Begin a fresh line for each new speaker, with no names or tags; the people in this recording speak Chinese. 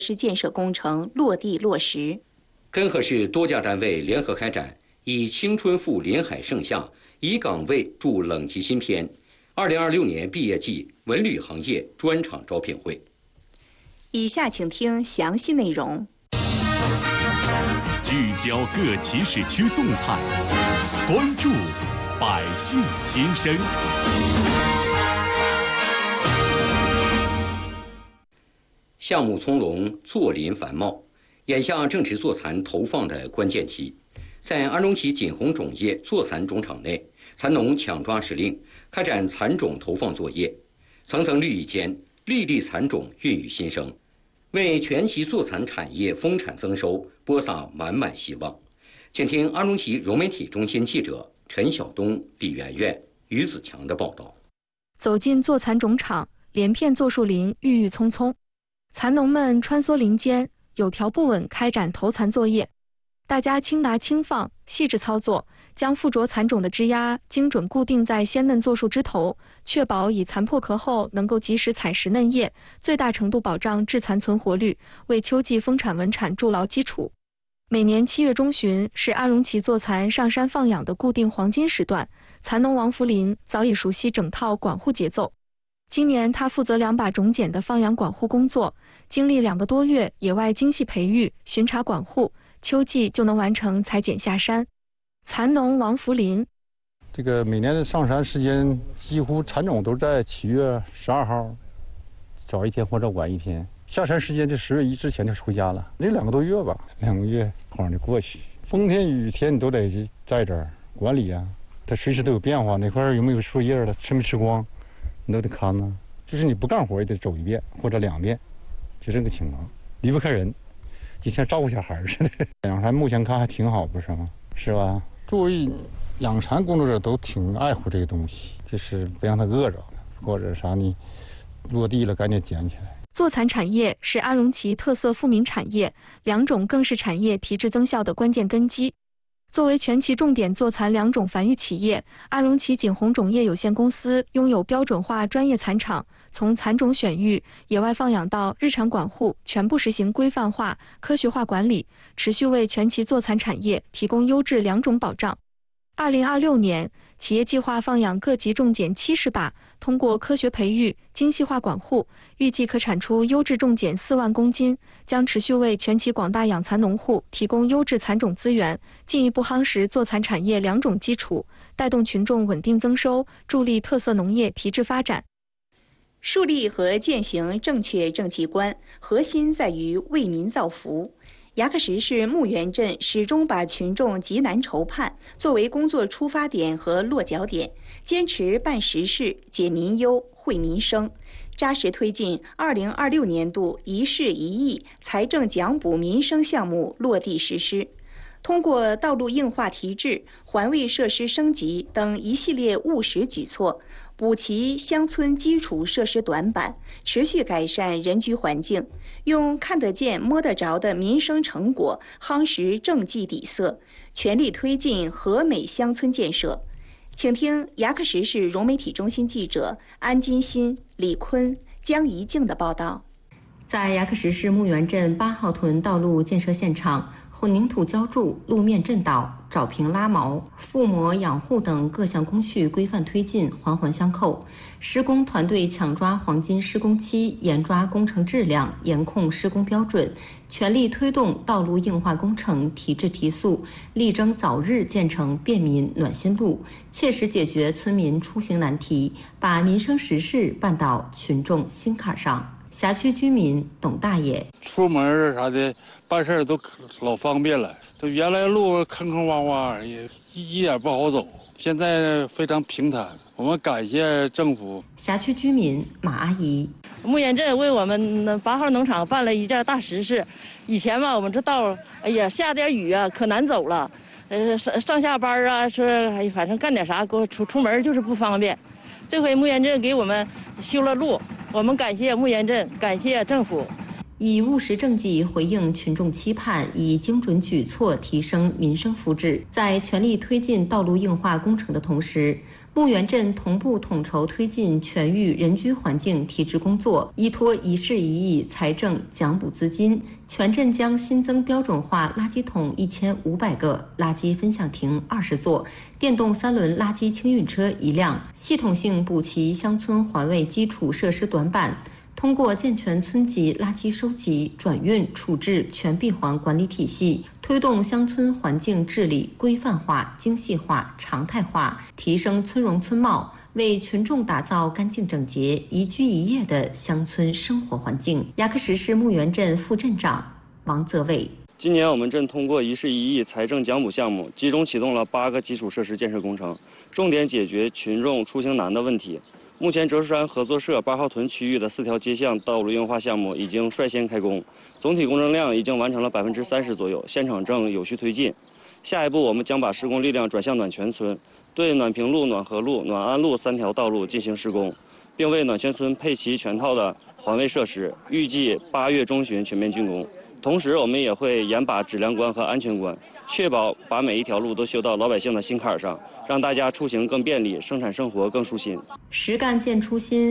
施建设工程落地落实。
根河市多家单位联合开展以青春赴临海盛夏，以岗位助冷极新篇2026年毕业季文旅行业专场招聘会。
以下请听详细内容。
聚焦各起始区动态，关注百姓心声。
项目从容，作林繁茂，眼下正值坐蚕投放的关键期。在安荣旗锦宏种业坐蚕种场内，蚕农抢抓时令，开展蚕种投放作业。层层绿意间，粒粒蚕种孕育新生，为全旗坐蚕产业丰产增收播撒满满希望。请听安荣旗融媒体中心记者陈晓东、李媛媛、于子强的报道。
走进坐蚕种场，连片坐树林郁郁葱葱，蚕农们穿梭林间，有条不紊开展投蚕作业。大家轻拿轻放，细致操作，将附着蚕种的枝丫精准固定在鲜嫩坐树枝头，确保以蚕破壳后能够及时采食嫩叶，最大程度保障质蚕存活率，为秋季丰产稳产筑牢基础。每年7月中旬是安荣旗坐蚕上山放养的固定黄金时段，蚕农王福林早已熟悉整套管护节奏。今年他负责2把种茧的放养管护工作，经历2个多月野外精细培育、巡查管护，秋季就能完成裁剪下山。蚕农王福林，
这个每年的上山时间几乎蚕种都在7月12号，早一天或者晚一天。下山时间就10月1之前就回家了，那2个多月吧，2个月晃就过去。风天雨天你都得在这儿管理啊，它随时都有变化，哪块有没有树叶了，吃没吃光，你都得看呢。就是你不干活也得走1遍或者2遍，就这个情况，离不开人，就像照顾小孩似的。养蚕目前看还挺好，不是吗？是吧？作为养蚕工作者都挺爱护这个东西，就是不让它饿着，或者啥你落地了赶紧捡起来。
坐蚕产业是安荣旗特色富民产业，2种更是产业提质增效的关键根基。作为全旗重点坐蚕2种繁育企业，安荣旗锦宏种业有限公司拥有标准化专业蚕场，从蚕种选育、野外放养到日常管护，全部实行规范化、科学化管理，持续为全旗坐蚕产业提供优质2种保障。2026年，企业计划放养各级种茧70把，通过科学培育、精细化管护，预计可产出优质种茧4万公斤，将持续为全旗广大养蚕农户提供优质蚕种资源，进一步夯实坐蚕产业2种基础，带动群众稳定增收，助力特色农业提质发展。
树立和践行正确政绩观，核心在于为民造福。牙克石市木源镇始终把群众急难愁盼作为工作出发点和落脚点，坚持办实事、解民忧、惠民生，扎实推进2026年度1市1亿财政奖补民生项目落地实施。通过道路硬化提质、环卫设施升级等一系列务实举措，补齐乡村基础设施短板，持续改善人居环境，用看得见摸得着的民生成果夯实政绩底色，全力推进和美乡村建设。请听牙克石市融媒体中心记者安金新、李坤、江怡静的报道。
在牙克石市木源镇8号屯道路建设现场，混凝土浇筑、路面震导、沼平拉锚、覆膜养护等各项工序规范推进，环环相扣。施工团队抢抓黄金施工期，严抓工程质量，严控施工标准，全力推动道路硬化工程提质提速，力争早日建成便民暖心路，切实解决村民出行难题，把民生实事办到群众心坎上。辖区居民董大爷，
出门啥的办事都老方便了，这原来路坑坑洼洼，也一点不好走，现在非常平坦。我们感谢政府。
辖区居民马阿姨，
木源镇为我们8号农场办了一件大实事。以前吧，我们这道，哎呀，下点雨啊，可难走了。上下班啊，说哎，反正干点啥，给我出门就是不方便。这回木源镇给我们修了路，我们感谢木源镇，感谢政府。
以务实政绩回应群众期盼，以精准举措提升民生福祉。在全力推进道路硬化工程的同时， 牧原镇同步统筹推进全域人居环境提质工作，依托1市1亿财政奖补资金，全镇将新增标准化垃圾桶1500个、垃圾分享亭20座、电动3轮垃圾清运车1辆，系统性补齐乡村环卫基础设施短板。通过健全村级垃圾收集、转运、处置全闭环管理体系，推动乡村环境治理规范化、精细化、常态化，提升村容村貌，为群众打造干净整洁、宜居宜业的乡村生活环境。牙克石市牧原镇副镇长王泽伟：
今年我们镇通过1市1亿财政奖补项目，集中启动了8个基础设施建设工程，重点解决群众出行难的问题。目前，折树山合作社8号屯区域的4条街巷道路硬化项目已经率先开工，总体工程量已经完成了30%左右，现场正有序推进。下一步，我们将把施工力量转向暖泉村，对暖平路、暖和路、暖安路3条道路进行施工，并为暖泉村配齐全套的环卫设施，预计8月中旬全面竣工。同时，我们也会严把质量关和安全关，确保把每一条路都修到老百姓的心坎上，让大家出行更便利，生产生活更舒心。
实干见初心。